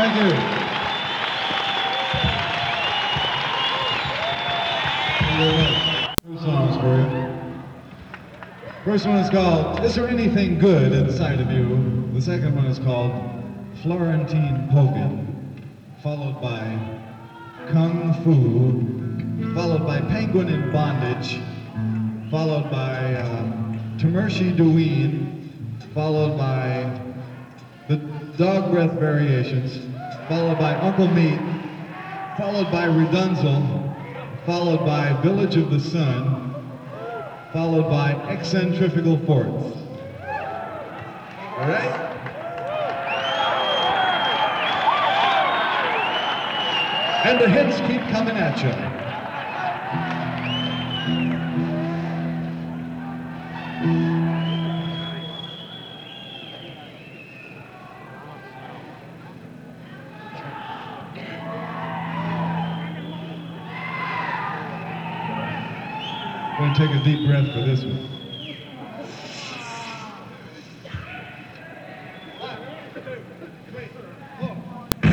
Thank you. Thank you very much. Two songs for you. First one is called Is There Anything Good Inside of You? The second one is called Florentine Pogan, followed by Kung Fu, followed by Penguin in Bondage, followed by Tamershi Deween, followed by the Dog Breath Variations, followed by Uncle Meat, followed by Redunzel, followed by Village of the Sun, followed by Eccentrical Forts. All right? And the hits keep coming at you. I'm going to take a deep breath for this one.